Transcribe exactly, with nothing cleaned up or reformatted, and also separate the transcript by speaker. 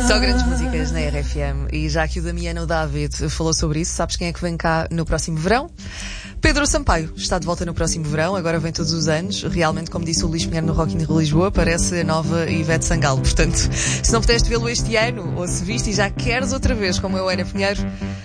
Speaker 1: Só grandes músicas na R F M. E já que o Damiano David falou sobre isso, sabes quem é que vem cá no próximo verão? Pedro Sampaio está de volta no próximo verão, agora vem todos os anos. Realmente, como disse o Luís Pinheiro no Rock in Rio Lisboa, parece a nova Ivete Sangalo. Portanto, se não pudeste vê-lo este ano, ou se viste e já queres outra vez, como eu era Pinheiro,